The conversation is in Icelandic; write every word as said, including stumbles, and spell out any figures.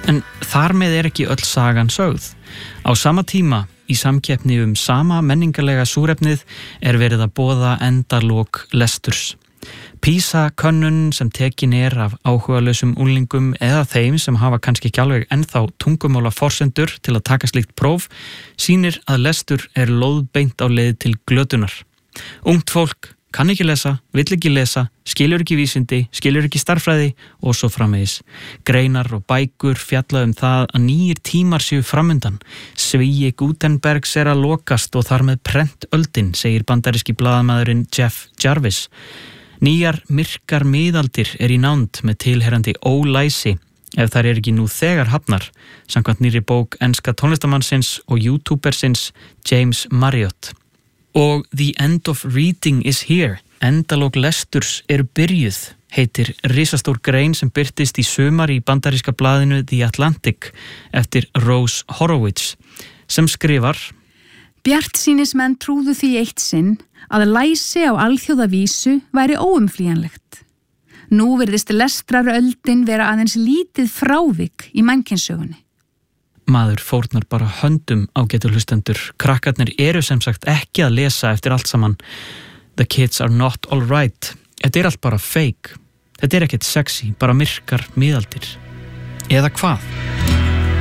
En þar með er ekki öll sagan sögð. Á sama tíma, í samkeppni um sama menningarlega súrefnið, er verið að boða endalok lesturs. PISA-könnun sem tekin er af áhugalausum unglingum eða þeim sem hafa kannski ekki alveg ennþá tungumála forsendur til að taka slíkt próf, sýnir að lestur er lóðbeint á leið til glötunar. Ungt fólk kann ekki lesa, vill ekki lesa, skilur ekki vísindi, skilur ekki starffræði og svo framvegis. Greinar og bækur fjalla um það að nýjir tímar séu framundan. Svíi Gutenbergs er að lokast og þar með prentöldin, segir bandaríski blaðamaðurinn Jeff Jarvis. Nýjar myrkar miðaldir er í nánd með tilherrandi ólæsi ef þær er ekki nú þegar hafnar, samkvæmt nýrri bók enska tónlistamannsins og youtubersins James Marriott. Og The End of Reading is Here, endalok lesturs eru byrjuð, heitir risastór grein sem birtist í sumar í bandaríska blaðinu The Atlantic eftir Rose Horowitz, sem skrifar: Bjartsýnismenn trúðu því eitt sinn að læsi á alþjóðavísu væri óumflýjanlegt. Nú virðist lestraröldin vera aðeins lítið frávik í mannkynnssögunni. Maður fórnar bara höndum, ágætu hlustendur. Krakkarnir eru sem sagt ekki að lesa eftir allt saman. The kids are not all right. Þetta er allt bara fake. Þetta er ekkert sexy, bara myrkar miðaldir. Eða hvað?